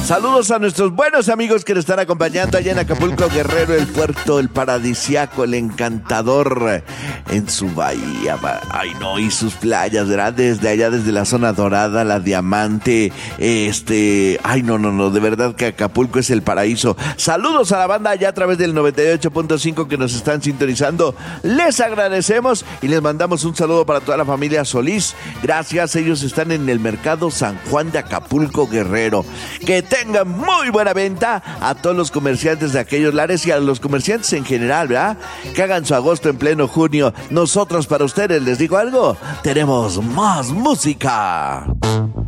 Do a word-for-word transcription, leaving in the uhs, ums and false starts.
Saludos a nuestros buenos amigos que nos están acompañando allá en Acapulco, Guerrero, el puerto, el paradisiaco, el encantador, en su bahía, ay no, y sus playas, ¿verdad? Desde allá, desde la zona dorada, la diamante, este, ay no, no, no, de verdad que Acapulco es el paraíso. Saludos a la banda allá a través del noventa y ocho punto cinco que nos están sintonizando. Les agradecemos y les mandamos un saludo para toda la familia Solís. Gracias, ellos están en el mercado San Juan de Acapulco, Guerrero. Que tengan muy buena venta a todos los comerciantes de aquellos lares y a los comerciantes en general, ¿verdad? Que hagan su agosto en pleno junio. Nosotros para ustedes, ¿les digo algo? Tenemos más música.